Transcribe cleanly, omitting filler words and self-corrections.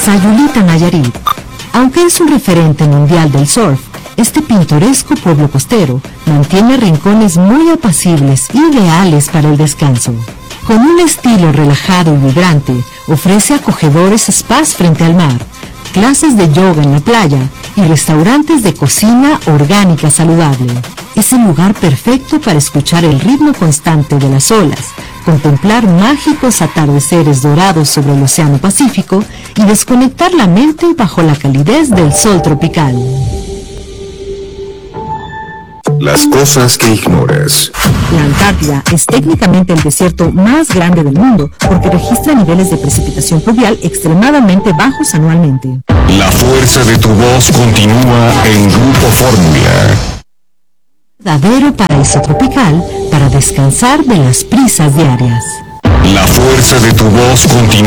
Sayulita, Nayarit. Aunque es un referente mundial del surf, este pintoresco pueblo costero mantiene rincones muy apacibles, ideales para el descanso. Con un estilo relajado y vibrante, ofrece acogedores spas frente al mar, clases de yoga en la playa y restaurantes de cocina orgánica saludable. Es el lugar perfecto para escuchar el ritmo constante de las olas, contemplar mágicos atardeceres dorados sobre el Océano Pacífico y desconectar la mente bajo la calidez del sol tropical. Las cosas que ignoras. La Antártida es técnicamente el desierto más grande del mundo porque registra niveles de precipitación pluvial extremadamente bajos anualmente. La fuerza de tu voz continúa en Grupo Fórmula. Verdadero paraíso tropical para descansar de las prisas diarias. La fuerza de tu voz continúa.